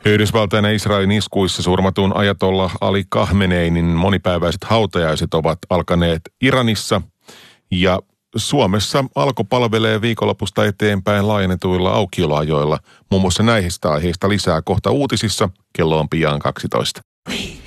Yhdysvaltain ja Israelin iskuissa surmatun ajatollah Ali Khameneinin monipäiväiset hautajaiset ovat alkaneet Iranissa ja Suomessa Alko palvelee viikonlopusta eteenpäin laajennetuilla aukioloajoilla. Muun muassa näistä aiheista lisää kohta uutisissa. Kello on pian 12.